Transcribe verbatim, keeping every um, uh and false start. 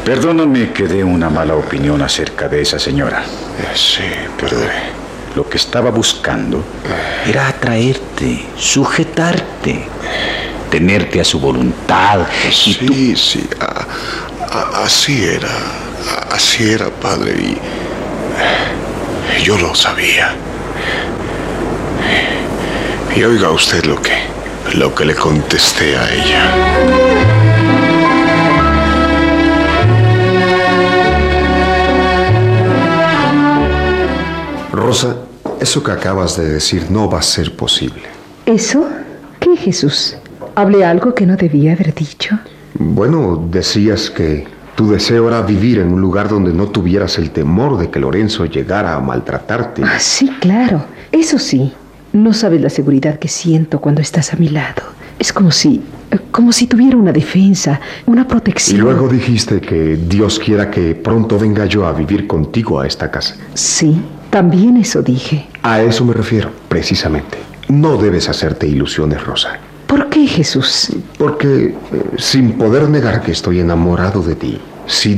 Perdóname que dé una mala opinión acerca de esa señora. Sí, pero... Lo que estaba buscando era atraerte, sujetarte, tenerte a su voluntad. Y sí, tú... sí, a, a, así era, a, así era, padre, y yo lo sabía. Y oiga usted lo que, lo que le contesté a ella. Rosa, eso que acabas de decir no va a ser posible. ¿Eso? ¿Qué, Jesús? ¿Hablé algo que no debía haber dicho? Bueno, decías que tu deseo era vivir en un lugar donde no tuvieras el temor de que Lorenzo llegara a maltratarte. Ah, sí, claro. Eso sí. No sabes la seguridad que siento cuando estás a mi lado. Es como si... como si tuviera una defensa, una protección. Y luego dijiste que Dios quiera que pronto venga yo a vivir contigo a esta casa. Sí, también eso dije. A eso me refiero, precisamente. No debes hacerte ilusiones, Rosa. ¿Por qué, Jesús? Porque, eh, sin poder negar que estoy enamorado de ti, si